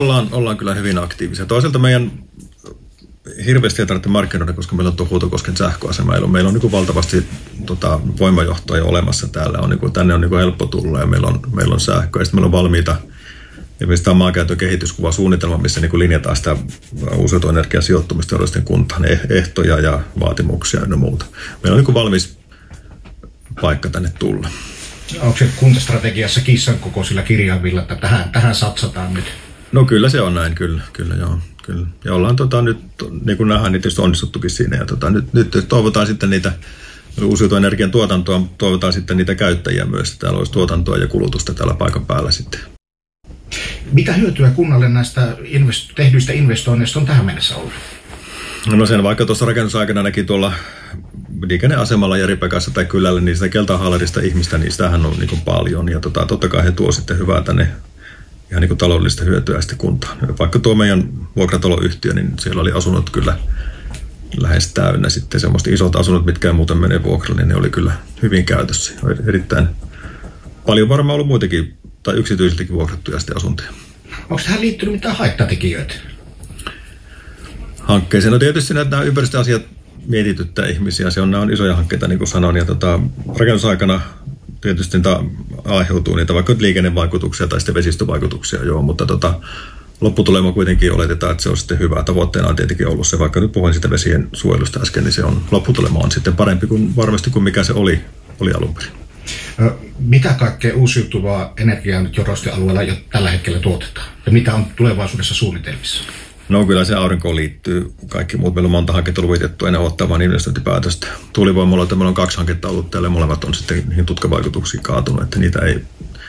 Ollaan kyllä hyvin aktiivisia. Toisaalta meidän hirveästi ei tarvitse markkinoida, koska meillä on tuo Huutokosken sähköasema. Meillä on niin valtavasti voimajohtoja olemassa täällä. Tänne on niin helppo tulla ja meillä on sähköä. Ja sitten meillä on valmiita, esimerkiksi tämä maankäytön kehityskuvasuunnitelma, missä niin linjataan sitä uusiutuvan energian sijoittumista teollisten kuntaan, ehtoja ja vaatimuksia ja muuta. Meillä on niin valmis paikka tänne tulla. Onko se kuntastrategiassa kissan kokoisilla kirjaimilla, että tähän satsataan nyt? No kyllä se on näin, kyllä joo. Kyllä. Ja ollaan nyt, niin kuin nähdään, niin tietysti onnistuttukin siinä. Ja nyt toivotaan sitten niitä uusiutuvan energian tuotantoa, toivotaan sitten niitä käyttäjiä myös. Täällä olisi tuotantoa ja kulutusta täällä paikan päällä sitten. Mitä hyötyä kunnalle näistä tehdyistä investoinneista on tähän mennessä ollut? No sen vaikka tuossa rakennusaikana näki tuolla liikenneasemalla Järipekassa tai kylällä, niin sitä keltahaalarista ihmistä, niin sitähän on niin paljon. Ja totta kai he tuo sitten hyvää tänne ihan niin kuin taloudellista hyötyä sitten kuntaan. Vaikka tuo meidän vuokrataloyhtiö, niin siellä oli asunnot kyllä lähes täynnä. Sitten semmoista isot asunnot, mitkä ei muuten menee vuokralle, niin ne oli kyllä hyvin käytössä. Erittäin paljon varmaan ollut muitakin tai yksityisiltäkin vuokrattuja sitten asuntoja. Onko tähän liittynyt mitään haittatekijöitä? Hankkeeseen. No tietysti nämä ympäristöasiat mietityttää ihmisiä. Nämä on isoja hankkeita, niin kuin sanoin. Ja rakennusaikana tietysti aiheutuu niitä vaikka liikennevaikutuksia tai sitten vesistövaikutuksia, joo, mutta lopputulema kuitenkin oletetaan, että se on sitten hyvä. Tavoitteena on tietenkin ollut se, vaikka nyt puhuin siitä vesien suojelusta äsken, niin lopputulema on sitten parempi kuin varmasti kuin mikä se oli alun perin. Mitä kaikkea uusiutuvaa energiaa nyt Joroisten-alueella jo tällä hetkellä tuotetaan? Ja mitä on tulevaisuudessa suunnitelmissa? No kyllä se aurinkoon liittyy kaikki muut. Meillä on monta hanketta luvitettu ennen ottamaan investointipäätöstä. Tuulivoimaloita meillä on 2 hanketta ollut täällä. Molemmat on sitten niihin tutkavaikutuksiin kaatunut, että niitä ei...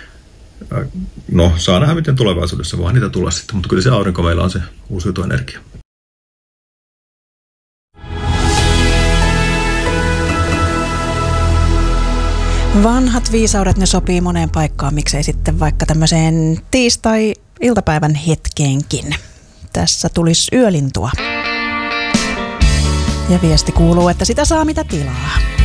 No, saa nähdä miten tulevaisuudessa voi niitä tulla sitten, mutta kyllä se aurinko meillä on se uusiutuva energia. Vanhat viisaudet, ne sopii moneen paikkaan, miksei sitten vaikka tämmöiseen tiistai-iltapäivän hetkeenkin. Tässä tulisi yölintua. Ja viesti kuuluu, että sitä saa mitä tilaa.